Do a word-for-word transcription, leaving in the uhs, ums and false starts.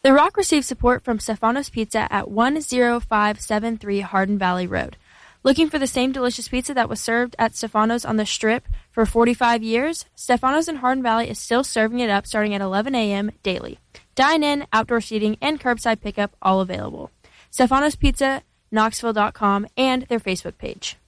The Rock receives support from Stefano's Pizza at one oh five seven three Hardin Valley Road. Looking for the same delicious pizza that was served at Stefano's on the Strip for forty-five years? Stefano's in Hardin Valley is still serving it up starting at eleven a.m. daily. Dine-in, outdoor seating, and curbside pickup all available. Stefano's Pizza, Knoxville dot com, and their Facebook page.